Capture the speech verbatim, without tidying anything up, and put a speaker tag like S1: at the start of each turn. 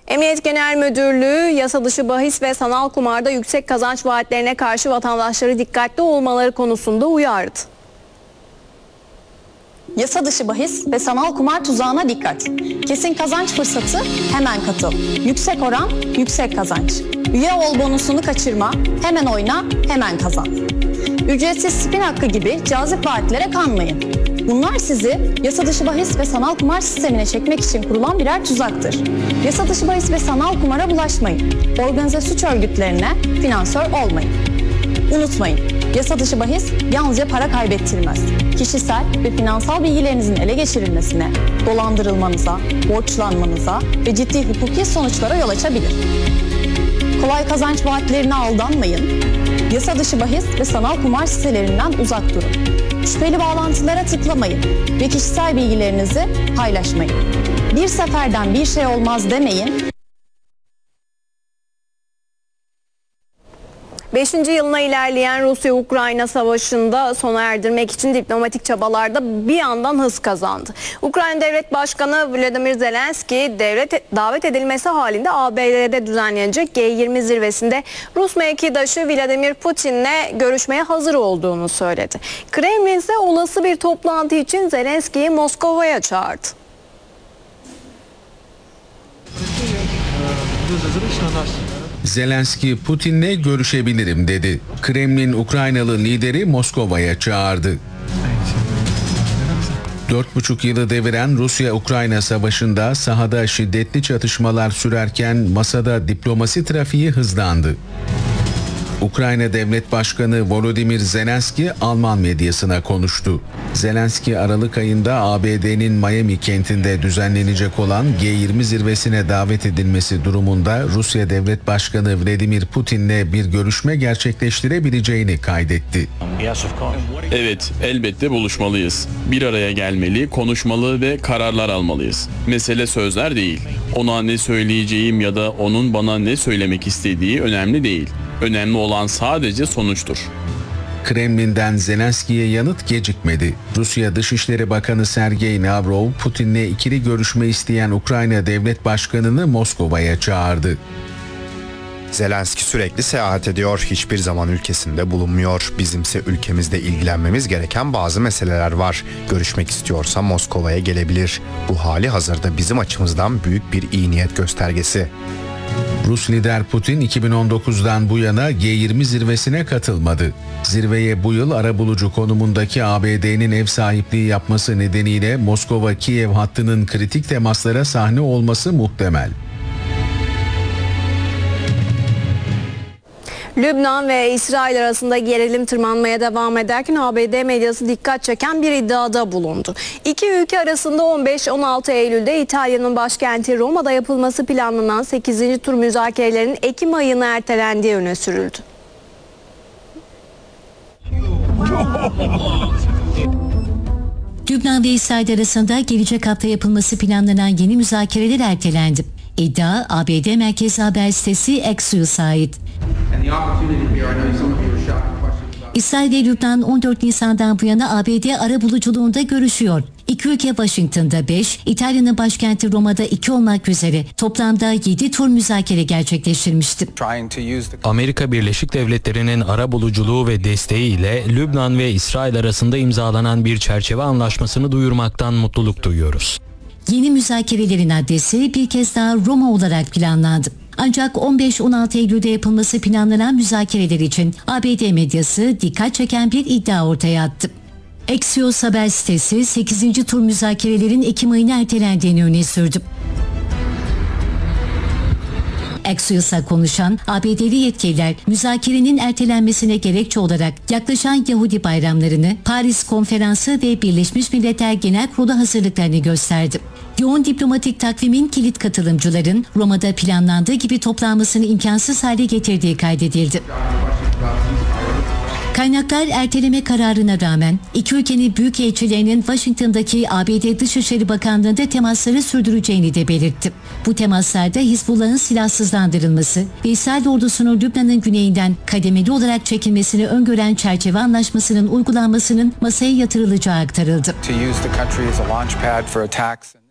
S1: Emniyet Genel Müdürlüğü yasa dışı bahis ve sanal kumarda yüksek kazanç vaatlerine karşı vatandaşları dikkatli olmaları konusunda uyardı.
S2: Yasa dışı bahis ve sanal kumar tuzağına dikkat. Kesin kazanç fırsatı, hemen katıl. Yüksek oran, yüksek kazanç. Üye ol bonusunu kaçırma, hemen oyna, hemen kazan. Ücretsiz spin hakkı gibi cazip vaatlere kanmayın. Bunlar sizi yasa dışı bahis ve sanal kumar sistemine çekmek için kurulan birer tuzaktır. Yasa dışı bahis ve sanal kumara bulaşmayın. Organize suç örgütlerine finansör olmayın. Unutmayın, yasa dışı bahis yalnızca para kaybettirmez. Kişisel ve finansal bilgilerinizin ele geçirilmesine, dolandırılmanıza, borçlanmanıza ve ciddi hukuki sonuçlara yol açabilir. Kolay kazanç vaatlerine aldanmayın. Yasa dışı bahis ve sanal kumar sitelerinden uzak durun. Şüpheli bağlantılara tıklamayın ve kişisel bilgilerinizi paylaşmayın. Bir seferden bir şey olmaz demeyin.
S1: Beşinci yılına ilerleyen Rusya-Ukrayna savaşında sona erdirmek için diplomatik çabalarda bir yandan hız kazandı. Ukrayna Devlet Başkanı Volodymyr Zelenski devlet davet edilmesi halinde A B D'de düzenlenecek G yirmi zirvesinde Rus mevkidaşı Vladimir Putin'le görüşmeye hazır olduğunu söyledi. Kremlin ise olası bir toplantı için Zelenski'yi Moskova'ya çağırdı.
S3: Zelenski, Putin'le görüşebilirim dedi. Kremlin, Ukraynalı lideri Moskova'ya çağırdı. Dört buçuk yılı deviren Rusya-Ukrayna savaşında sahada şiddetli çatışmalar sürerken masada diplomasi trafiği hızlandı. Ukrayna Devlet Başkanı Volodymyr Zelenski Alman medyasına konuştu. Zelenski Aralık ayında A B D'nin Miami kentinde düzenlenecek olan G yirmi zirvesine davet edilmesi durumunda Rusya Devlet Başkanı Vladimir Putin'le bir görüşme gerçekleştirebileceğini kaydetti.
S4: Evet, elbette buluşmalıyız. Bir araya gelmeli, konuşmalı ve kararlar almalıyız. Mesele sözler değil. Ona ne söyleyeceğim ya da onun bana ne söylemek istediği önemli değil. Önemli olan sadece sonuçtur.
S3: Kremlin'den Zelenski'ye yanıt gecikmedi. Rusya Dışişleri Bakanı Sergey Lavrov, Putin'le ikili görüşme isteyen Ukrayna Devlet Başkanı'nı Moskova'ya çağırdı.
S5: Zelenski sürekli seyahat ediyor, hiçbir zaman ülkesinde bulunmuyor. Bizimse ülkemizde ilgilenmemiz gereken bazı meseleler var. Görüşmek istiyorsa Moskova'ya gelebilir. Bu hali hazırda bizim açımızdan büyük bir iyi niyet göstergesi.
S3: Rus lider Putin iki bin on dokuzdan bu yana G yirmi zirvesine katılmadı. Zirveye bu yıl arabulucu konumundaki A B D'nin ev sahipliği yapması nedeniyle Moskova-Kiev hattının kritik temaslara sahne olması muhtemel.
S1: Lübnan ve İsrail arasında gerilim tırmanmaya devam ederken A B D medyası dikkat çeken bir iddiada bulundu. İki ülke arasında on beş on altı Eylül'de İtalya'nın başkenti Roma'da yapılması planlanan sekizinci tur müzakerelerin Ekim ayına ertelendiği öne sürüldü.
S6: Lübnan ve İsrail arasında gelecek hafta yapılması planlanan yeni müzakereler ertelendi. İddia A B D merkezi haber sitesi Axios'a ait. İsrail ve Lübnan on dört Nisan'dan bu yana A B D arabuluculuğunda görüşüyor. İki ülke Washington'da beş, İtalya'nın başkenti Roma'da iki olmak üzere toplamda yedi tur müzakere gerçekleştirmişti.
S7: Amerika Birleşik Devletleri'nin arabuluculuğu ve desteğiyle Lübnan ve İsrail arasında imzalanan bir çerçeve anlaşmasını duyurmaktan mutluluk duyuyoruz.
S6: Yeni müzakerelerin adresi bir kez daha Roma olarak planlandı. Ancak on beş on altı Eylül'de yapılması planlanan müzakereler için A B D medyası dikkat çeken bir iddia ortaya attı. Axios haber sitesi sekizinci tur müzakerelerin Ekim ayına ertelendiğini öne sürdü. Axios'a konuşan A B D'li yetkililer müzakerenin ertelenmesine gerekçe olarak yaklaşan Yahudi bayramlarını, Paris Konferansı ve Birleşmiş Milletler Genel Kurulu hazırlıklarını gösterdi. Yoğun diplomatik takvimin kilit katılımcıların Roma'da planlandığı gibi toplanmasını imkansız hale getirdiği kaydedildi. Kaynaklar erteleme kararına rağmen iki ülkenin büyükelçilerinin Washington'daki A B D Dışişleri Bakanlığı'nda temasları sürdüreceğini de belirtti. Bu temaslarda Hizbullah'ın silahsızlandırılması ve İsrail ordusunun Lübnan'ın güneyinden kademeli olarak çekilmesini öngören çerçeve anlaşmasının uygulanmasının masaya yatırılacağı aktarıldı.